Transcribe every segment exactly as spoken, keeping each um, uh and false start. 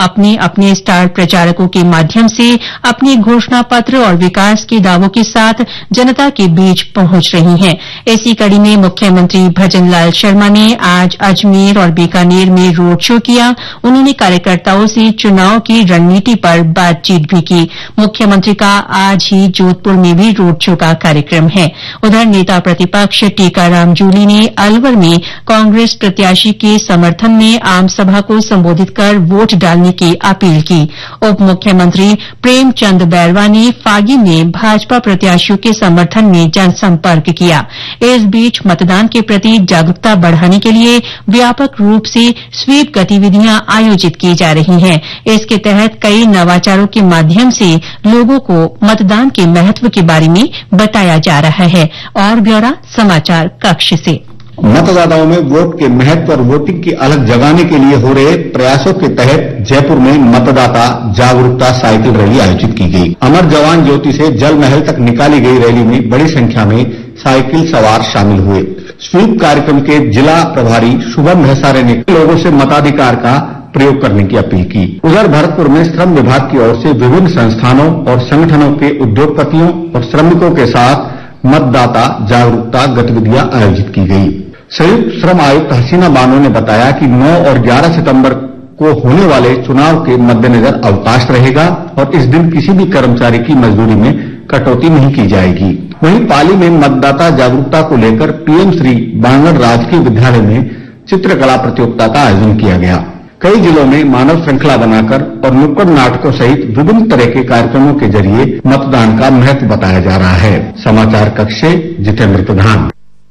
अपने अपने स्टार प्रचारकों के माध्यम से अपने घोषणा पत्र और विकास के दावों के साथ जनता के बीच पहुंच रही हैं। इसी कड़ी में मुख्यमंत्री भजन लाल शर्मा ने आज अजमेर और बीकानेर में रोड शो किया। उन्होंने कार्यकर्ताओं से चुनाव की रणनीति पर बातचीत भी की। मुख्यमंत्री का आज ही जोधपुर में भी रोड शो का कार्यक्रम है। उधर नेता प्रतिपक्ष टीकाराम जूली ने अलवर में कांग्रेस प्रत्याशी के समर्थन में आमसभा को संबोधित कर वोट डालने की अपील की। उप मुख्यमंत्री प्रेमचंद बैरवा ने फागी में भाजपा प्रत्याशियों के समर्थन में जनसंपर्क किया। इस बीच मतदान के प्रति जागरूकता बढ़ाने के लिए व्यापक रूप से स्वीप गतिविधियां आयोजित की जा रही हैं। इसके तहत कई नवाचारों के माध्यम से लोगों को मतदान के महत्व के बारे में बताया जा रहा है। और ब्यौरा समाचार कक्ष से। मतदाताओं में वोट के महत्व और वोटिंग की अलग जगाने के लिए हो रहे प्रयासों के तहत जयपुर में मतदाता जागरूकता साइकिल रैली आयोजित की गई। अमर जवान ज्योति से जल महल तक निकाली गई रैली में बड़ी संख्या में साइकिल सवार शामिल हुए। स्वीप कार्यक्रम के जिला प्रभारी शुभम भैसारे ने लोगों से मताधिकार का प्रयोग करने की अपील की। उधर भरतपुर में श्रम विभाग की ओर से विभिन्न संस्थानों और संगठनों के उद्योगपतियों और श्रमिकों के साथ मतदाता जागरूकता गतिविधियां आयोजित की गई। संयुक्त श्रम आयुक्त हसीना बानो ने बताया कि नौ और ग्यारह सितंबर को होने वाले चुनाव के मद्देनजर अवकाश रहेगा और इस दिन किसी भी कर्मचारी की मजदूरी में कटौती नहीं की जाएगी। वहीं पाली में मतदाता जागरूकता को लेकर पीएम श्री बांगड़ राजकीय विद्यालय में चित्रकला प्रतियोगिता का आयोजन किया गया। कई जिलों में मानव श्रृंखला बनाकर और नुक्कड़ नाटकों सहित विभिन्न तरह के कार्यक्रमों के जरिए मतदान का महत्व बताया जा रहा है। समाचार कक्ष से जितेंद्र प्रधान।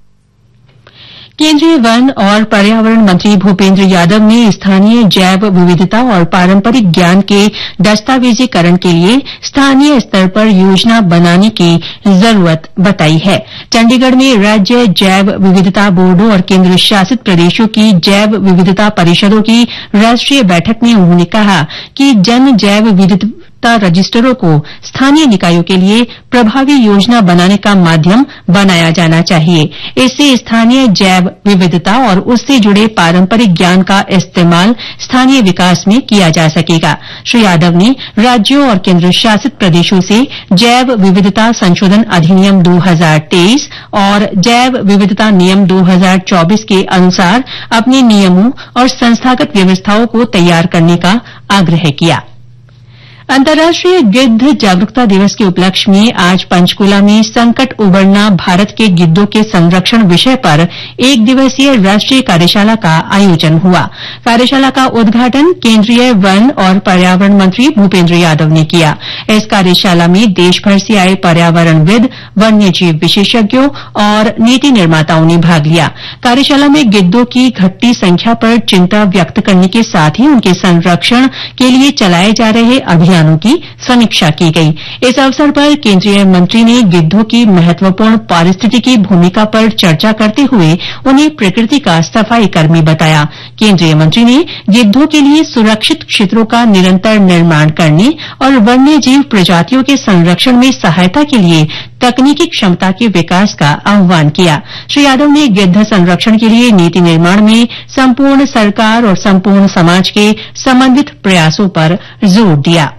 केंद्रीय वन और पर्यावरण मंत्री भूपेंद्र यादव ने स्थानीय जैव विविधता और पारंपरिक ज्ञान के दस्तावेजीकरण के लिए स्थानीय स्तर पर योजना बनाने की जरूरत बताई है। चंडीगढ़ में राज्य जैव विविधता बोर्डों और केंद्र शासित प्रदेशों की जैव विविधता परिषदों की राष्ट्रीय बैठक में उन्होंने कहा कि जन जैव विविधता रजिस्टरों को स्थानीय निकायों के लिए प्रभावी योजना बनाने का माध्यम बनाया जाना चाहिए। इससे स्थानीय जैव विविधता और उससे जुड़े पारंपरिक ज्ञान का इस्तेमाल स्थानीय विकास में किया जा सकेगा। श्री यादव ने राज्यों और केंद्र शासित प्रदेशों से जैव विविधता संशोधन अधिनियम दो हज़ार तेईस और जैव विविधता नियम दो हज़ार चौबीस के अनुसार अपने नियमों और संस्थागत व्यवस्थाओं को तैयार करने का आग्रह किया। अंतर्राष्ट्रीय गिद्ध जागरूकता दिवस के उपलक्ष्य में आज पंचकुला में संकट उबरना भारत के गिद्धों के संरक्षण विषय पर एक दिवसीय राष्ट्रीय कार्यशाला का आयोजन हुआ। कार्यशाला का उद्घाटन केंद्रीय वन और पर्यावरण मंत्री भूपेंद्र यादव ने किया। इस कार्यशाला में देशभर से आए पर्यावरणविद, वन्यजीव विशेषज्ञों और नीति निर्माताओं ने भाग लिया। कार्यशाला में गिद्धों की घटती संख्या पर चिंता व्यक्त करने के साथ ही उनके संरक्षण के लिए चलाए जा रहे अभियान की समीक्षा की गई। इस अवसर पर केंद्रीय मंत्री ने गिद्धों की महत्वपूर्ण पारिस्थितिकी भूमिका पर चर्चा करते हुए उन्हें प्रकृति का सफाई कर्मी बताया। केंद्रीय मंत्री ने गिद्धों के लिए सुरक्षित क्षेत्रों का निरंतर निर्माण करने और वन्यजीव प्रजातियों के संरक्षण में सहायता के लिए तकनीकी क्षमता के विकास का आह्वान किया। श्री यादव ने गिद्ध संरक्षण के लिए नीति निर्माण में संपूर्ण सरकार और संपूर्ण समाज के समन्वित प्रयासों पर जोर दिया।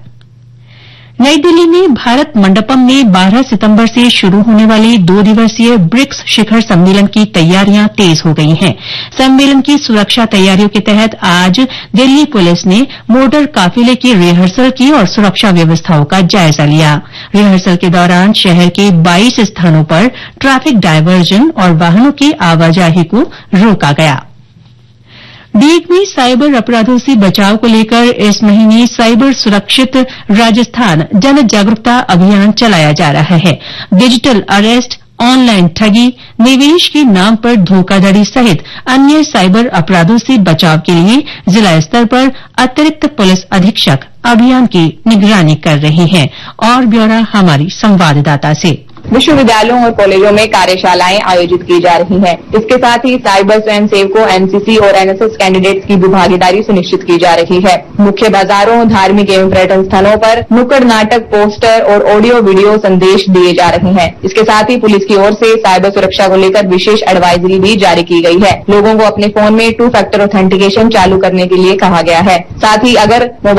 नई दिल्ली में भारत मंडपम में बारह सितंबर से शुरू होने वाले दो दिवसीय ब्रिक्स शिखर सम्मेलन की तैयारियां तेज हो गई हैं। सम्मेलन की सुरक्षा तैयारियों के तहत आज दिल्ली पुलिस ने मोटर काफिले की रिहर्सल की और सुरक्षा व्यवस्थाओं का जायजा लिया। रिहर्सल के दौरान शहर के बाईस स्थानों पर ट्रैफिक डायवर्जन और वाहनों की आवाजाही को रोका गया। डीग में साइबर अपराधों से बचाव को लेकर इस महीने साइबर सुरक्षित राजस्थान जन जागरूकता अभियान चलाया जा रहा है। डिजिटल अरेस्ट, ऑनलाइन ठगी, निवेश के नाम पर धोखाधड़ी सहित अन्य साइबर अपराधों से बचाव के लिए जिला स्तर पर अतिरिक्त पुलिस अधीक्षक अभियान की निगरानी कर रहे हैं। और ब्यौरा हमारी संवाददाता से। विश्वविद्यालयों और कॉलेजों में कार्यशालाएं आयोजित की जा रही हैं। इसके साथ ही साइबर स्वयंसेवकों, एनसीसी और एनएसएस कैंडिडेट्स की भी भागीदारी सुनिश्चित की जा रही है। मुख्य बाजारों, धार्मिक एवं पर्यटन स्थलों पर नुक्कड़ नाटक, पोस्टर और ऑडियो वीडियो संदेश दिए जा रहे हैं। इसके साथ ही पुलिस की ओर से साइबर सुरक्षा को लेकर विशेष एडवाइजरी भी जारी की गई है। लोगों को अपने फोन में टू फैक्टर ऑथेंटिकेशन चालू करने के लिए कहा गया है। साथ ही अगर